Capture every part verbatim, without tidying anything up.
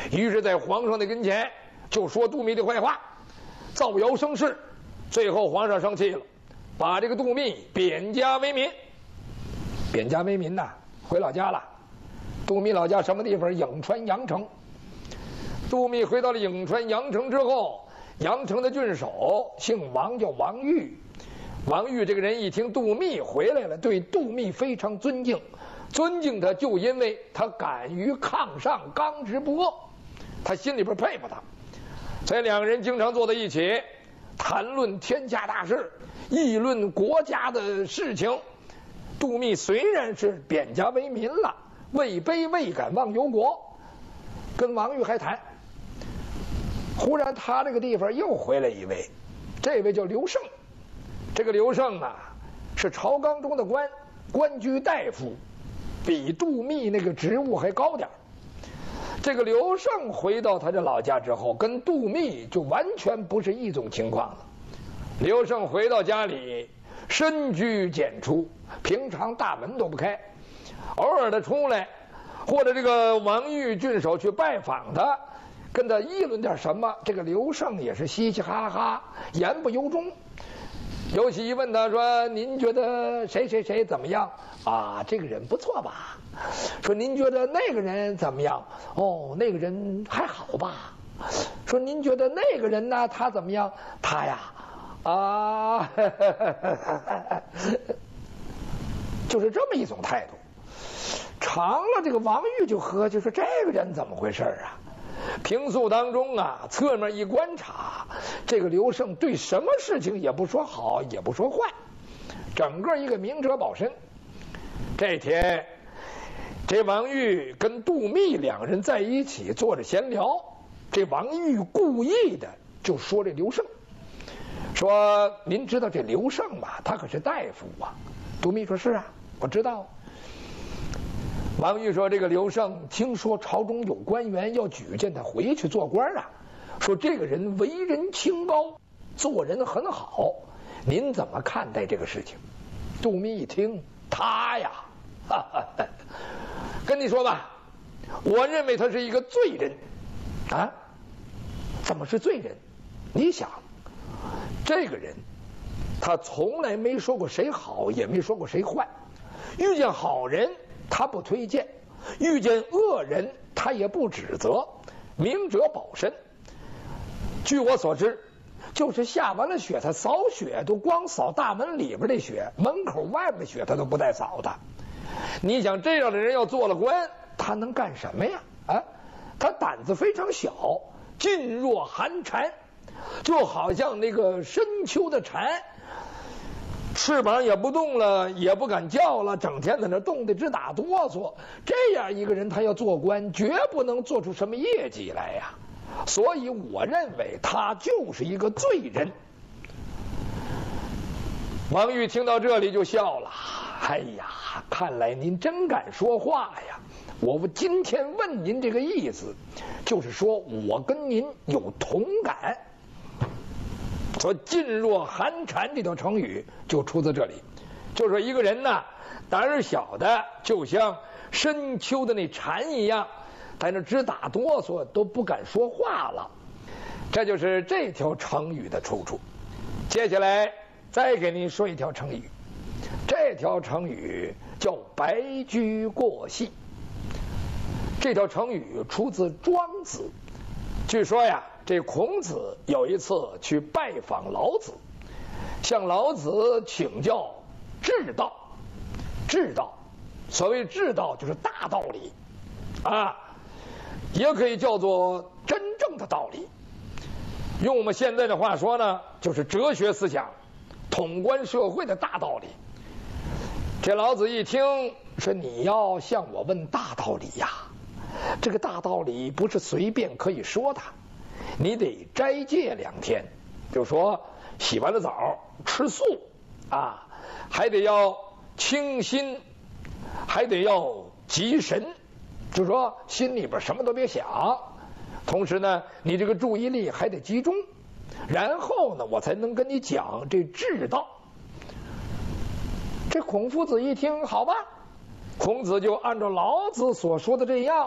于是，在皇上的跟前就说杜密的坏话，造谣生事。最后，皇上生气了，把这个杜密贬家为民。贬家为民呐、啊，回老家了。杜密老家什么地方？颍川阳城。杜密回到了颍川阳城之后，阳城的郡守姓王，叫王玉。王玉这个人一听杜密回来了，对杜密非常尊敬，尊敬他就因为他敢于抗上，刚直不阿，他心里边佩服他，所以两个人经常坐在一起，谈论天下大事，议论国家的事情。杜密虽然是贬家为民了，位卑未敢忘忧国，跟王玉还谈。忽然他这个地方又回来一位，这位叫刘胜。这个刘胜啊，是朝纲中的官，官居大夫，比杜密那个职务还高点。这个刘胜回到他的老家之后，跟杜密就完全不是一种情况了。刘胜回到家里，深居简出，平常大门都不开，偶尔的出来，或者这个王玉郡守去拜访他，跟他议论点什么，这个刘胜也是嘻嘻哈哈，言不由衷。尤其一问他说：“您觉得谁谁谁怎么样啊？这个人不错吧？”说：“您觉得那个人怎么样？哦，那个人还好吧？”说：“您觉得那个人呢？他怎么样？他呀，啊，就是这么一种态度。”长了，这个王玉就合计说：“这个人怎么回事啊？”平素当中啊，侧面一观察，这个刘胜对什么事情也不说好，也不说坏，整个一个明哲保身。这天，这王玉跟杜密两人在一起坐着闲聊，这王玉故意的就说这刘胜，说：“您知道这刘胜吧？他可是大夫啊。”杜密说：“是啊，我知道。”王玉说：“这个刘胜听说朝中有官员要举荐他回去做官啊，说这个人为人清高，做人很好，您怎么看待这个事情？”杜密一听，他呀，哈哈，跟你说吧，我认为他是一个罪人啊。怎么是罪人？你想，这个人他从来没说过谁好，也没说过谁坏，遇见好人他不推荐，遇见恶人他也不指责，明哲保身。据我所知，就是下完了雪，他扫雪都光扫大门里边的雪，门口外面的雪他都不带扫的。你想这样的人要做了官，他能干什么呀？啊，他胆子非常小，噤若寒蝉，就好像那个深秋的蝉，翅膀也不动了，也不敢叫了，整天在那冻得直打哆嗦。这样一个人，他要做官，绝不能做出什么业绩来呀。所以我认为他就是一个罪人。王玉听到这里就笑了：“哎呀，看来您真敢说话呀！我今天问您这个意思，就是说我跟您有同感。”说“噤若寒蝉”这条成语就出自这里，就说一个人呢，胆儿小的就像深秋的那蝉一样，在那直打哆嗦，都不敢说话了。这就是这条成语的出处。接下来再给您说一条成语，这条成语叫“白驹过隙”。这条成语出自《庄子》。据说呀，这孔子有一次去拜访老子，向老子请教至道。至道，所谓至道就是大道理啊，也可以叫做真正的道理。用我们现在的话说呢，就是哲学思想，统观社会的大道理。这老子一听说你要向我问大道理呀，这个大道理不是随便可以说的，你得斋戒两天，就说洗完了澡吃素啊，还得要清心，还得要集神，就说心里边什么都别想，同时呢你这个注意力还得集中，然后呢我才能跟你讲这至道。这孔夫子一听，好吧，孔子就按照老子所说的这样，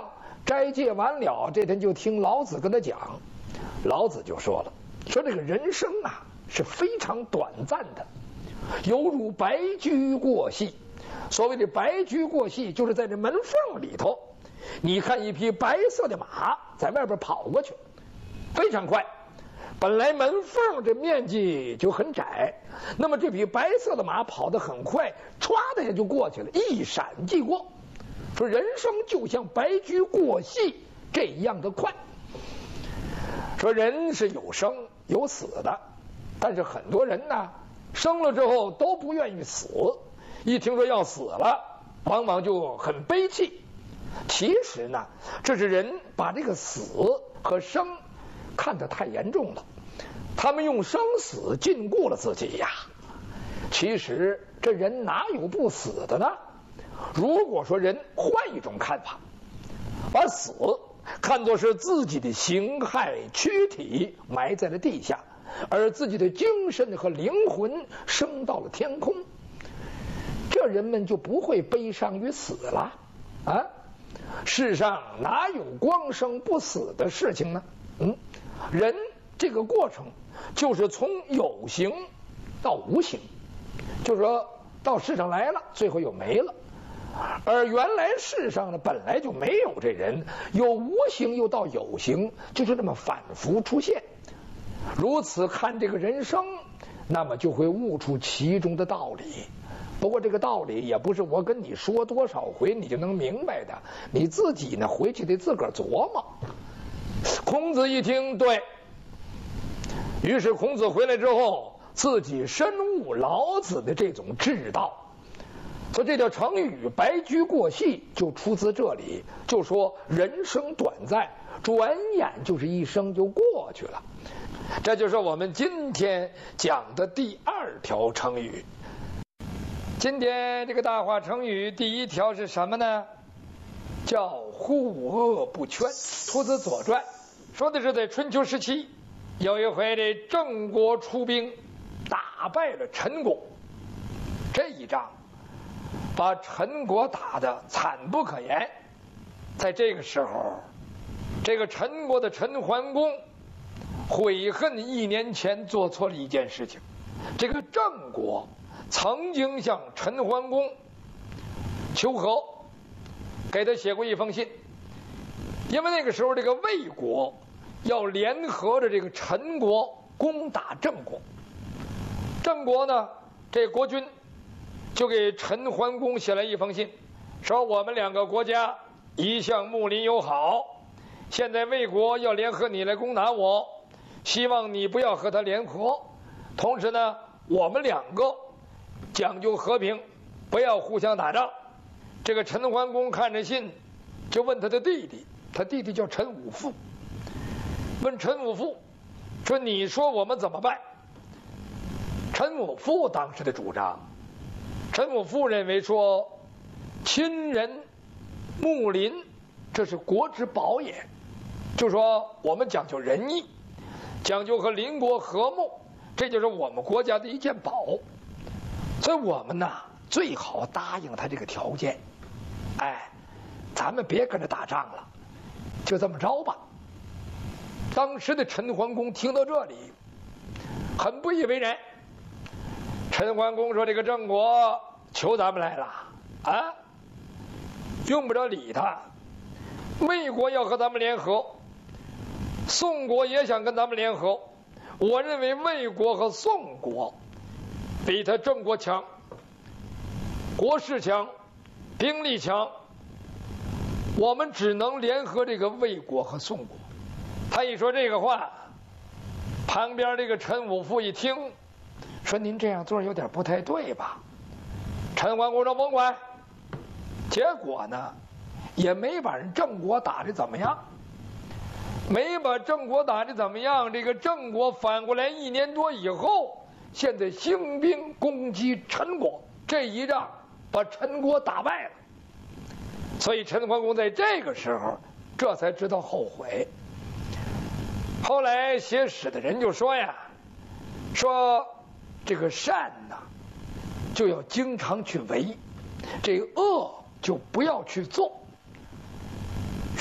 斋戒完了，这天就听老子跟他讲，老子就说了，说这个人生啊是非常短暂的，犹如白驹过隙。所谓的白驹过隙，就是在这门缝里头，你看一匹白色的马在外边跑过去，非常快。本来门缝这面积就很窄，那么这匹白色的马跑得很快，歘的也就过去了，一闪即过。说人生就像白驹过隙这样的快。说人是有生有死的，但是很多人呢，生了之后都不愿意死，一听说要死了，往往就很悲戚。其实呢，这是人把这个死和生看得太严重了，他们用生死禁锢了自己呀。其实这人哪有不死的呢？如果说人换一种看法，把死看作是自己的形骸躯体埋在了地下，而自己的精神和灵魂升到了天空，这人们就不会悲伤于死了啊！世上哪有光生不死的事情呢？嗯，人这个过程就是从有形到无形，就是说到世上来了，最后又没了。而原来世上呢本来就没有这人，由无形又到有形，就是这么反复出现。如此看这个人生，那么就会悟出其中的道理。不过这个道理也不是我跟你说多少回你就能明白的，你自己呢回去得自个儿琢磨。孔子一听，对，于是孔子回来之后，自己深悟老子的这种智道。所以这条成语白驹过隙就出自这里，就说人生短暂，转眼就是一生就过去了。这就是我们今天讲的第二条成语。今天这个大话成语第一条是什么呢？叫护恶不全，出自《左传》，说的是在春秋时期，有一回这郑国出兵打败了陈国，这一仗把陈国打得惨不可言。在这个时候，这个陈国的陈桓公悔恨一年前做错了一件事情。这个郑国曾经向陈桓公求和，给他写过一封信，因为那个时候这个魏国要联合着这个陈国攻打郑国。郑国呢，这国君就给陈桓公写了一封信，说我们两个国家一向睦邻友好，现在魏国要联合你来攻打我，希望你不要和他联合，同时呢我们两个讲究和平，不要互相打仗。这个陈桓公看着信，就问他的弟弟，他弟弟叫陈武父，问陈武父说，你说我们怎么办？陈武父当时的主张，陈武父认为说，亲人睦邻这是国之宝也，就说我们讲究仁义，讲究和邻国和睦，这就是我们国家的一件宝。所以我们呢最好答应他这个条件，哎，咱们别跟着打仗了，就这么着吧。当时的陈桓公听到这里很不以为然。陈桓公说，这个郑国求咱们来了啊，用不着理他。魏国要和咱们联合，宋国也想跟咱们联合，我认为魏国和宋国比他郑国强，国势强，兵力强，我们只能联合这个魏国和宋国。他一说这个话，旁边这个陈武父一听，说您这样做有点不太对吧？陈桓公说甭管，结果呢也没把人郑国打得怎么样，没把郑国打得怎么样。这个郑国反过来一年多以后，现在兴兵攻击陈国，这一仗把陈国打败了。所以陈桓公在这个时候这才知道后悔。后来写史的人就说呀，说这个善呢就要经常去为，这个恶就不要去做。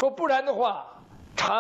说不然的话，